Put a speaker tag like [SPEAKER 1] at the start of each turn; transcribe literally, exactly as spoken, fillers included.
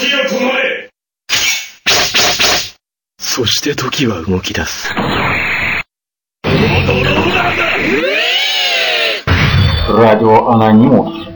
[SPEAKER 1] 時を止まれ。
[SPEAKER 2] そして時は動き出す。
[SPEAKER 1] ドローラーだ。
[SPEAKER 3] Радио Анонимус.